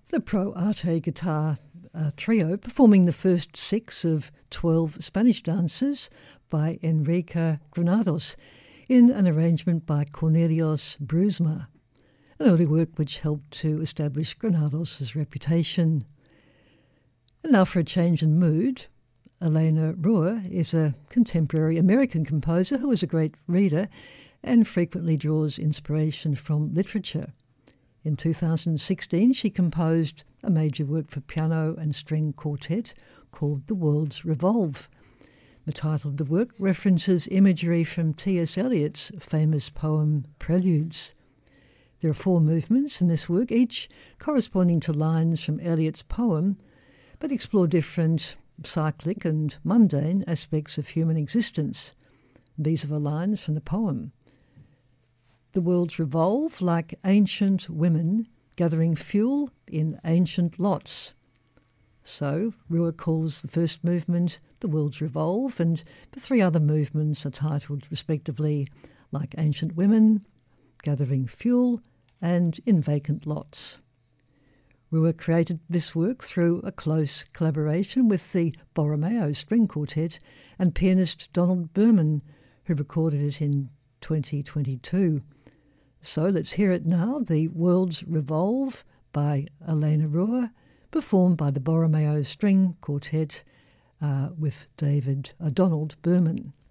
The Pro Arte guitar trio performing the first 6 of 12 Spanish dances by Enrique Granados in an arrangement by Cornelius Brusma, an early work which helped to establish Granados' reputation. And now for a change in mood, Elena Ruhr is a contemporary American composer who is a great reader and frequently draws inspiration from literature. In 2016, she composed a major work for piano and string quartet called The Worlds Revolve. The title of the work references imagery from T.S. Eliot's famous poem Preludes. There are 4 movements in this work, each corresponding to lines from Eliot's poem, but explore different cyclic and mundane aspects of human existence. These are the lines from the poem. The worlds revolve like ancient women gathering fuel in ancient lots. So, Ruhr calls the first movement The Worlds Revolve, and the 3 other movements are titled respectively Like Ancient Women, Gathering Fuel, and In Vacant Lots. Ruhr created this work through a close collaboration with the Borromeo String Quartet and pianist Donald Berman, who recorded it in 2022. So let's hear it now, The Worlds Revolve by Elena Ruhr, performed by the Borromeo String Quartet with Donald Berman.